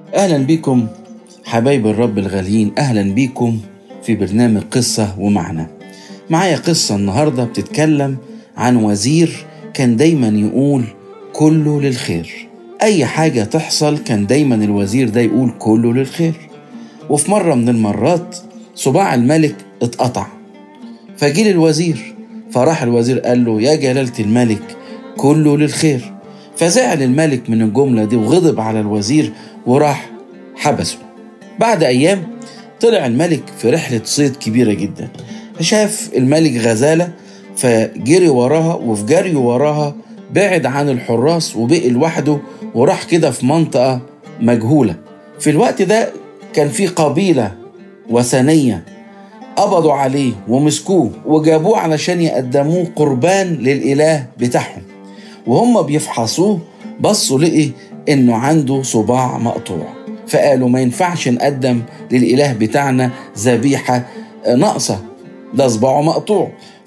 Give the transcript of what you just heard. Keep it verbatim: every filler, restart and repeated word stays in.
أهلا بكم حبايب الرب الغاليين، أهلا بكم في برنامج قصة ومعنى. معايا قصة النهاردة بتتكلم عن وزير كان دايما يقول كله للخير. أي حاجة تحصل كان دايما الوزير ده يقول كله للخير. وفي مرة من المرات صباع الملك اتقطع، فجيل الوزير، فراح الوزير قال له يا جلالة الملك كله للخير. فزعل الملك من الجملة دي وغضب على الوزير وراح حبسه. بعد أيام طلع الملك في رحلة صيد كبيرة جدا، شاف الملك غزالة فجري وراها، وفي جري وراها بعد عن الحراس وبقي لوحده وراح كده في منطقة مجهولة. في الوقت ده كان في قبيلة وثنية قبضوا عليه ومسكوه وجابوه علشان يقدموه قربان للإله بتاعهم، وهم بيفحصوه بصوا لقي إنه عنده صباع مقطوع، فقالوا ما ينفعش نقدم للإله بتاعنا ذبيحة ناقصة، ده صباعه مقطوع.